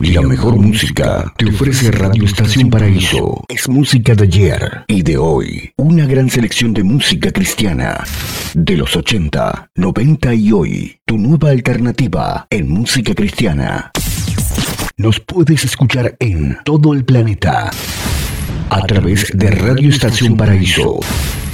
La mejor música te ofrece Radio Estación Paraíso. Es música de ayer y de hoy. Una gran selección de música cristiana. De los 80, 90 y hoy. Tu nueva alternativa en música cristiana. Nos puedes escuchar en todo el planeta a través de Radio Estación Paraíso.